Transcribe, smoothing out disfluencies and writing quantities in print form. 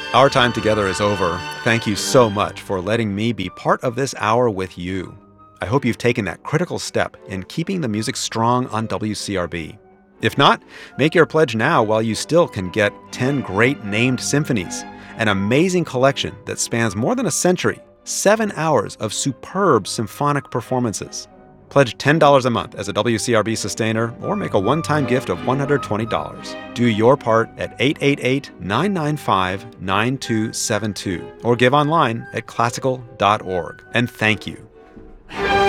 Our time together is over. Thank you so much for letting me be part of this hour with you. I hope you've taken that critical step in keeping the music strong on WCRB. If not, make your pledge now while you still can get 10 great named symphonies, an amazing collection that spans more than a century, 7 hours of superb symphonic performances. Pledge $10 a month as a WCRB sustainer or make a one-time gift of $120. Do your part at 888-995-9272 or give online at classical.org. And thank you.